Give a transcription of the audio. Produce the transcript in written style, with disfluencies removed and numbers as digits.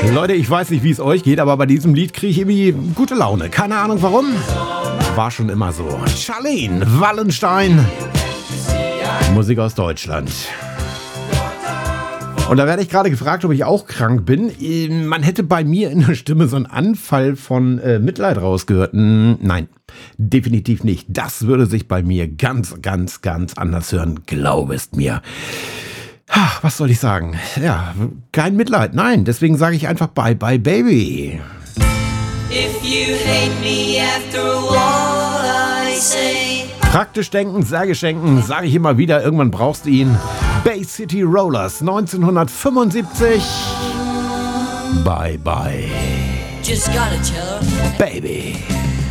Leute, ich weiß nicht, wie es euch geht, aber bei diesem Lied kriege ich irgendwie gute Laune. Keine Ahnung warum. War schon immer so. Charlene Wallenstein. Musik aus Deutschland. Und da werde ich gerade gefragt, ob ich auch krank bin. Man hätte bei mir in der Stimme so einen Anfall von Mitleid rausgehört. Nein, definitiv nicht. Das würde sich bei mir ganz, ganz, ganz anders hören. Glaubest mir. Ach, was soll ich sagen? Ja, kein Mitleid. Nein, deswegen sage ich einfach Bye Bye Baby. If you hate me after all I say. Praktisch denken, sage schenken, sage ich immer wieder, irgendwann brauchst du ihn. Bay City Rollers 1975. Bye Bye. Just gotta tell her. Baby.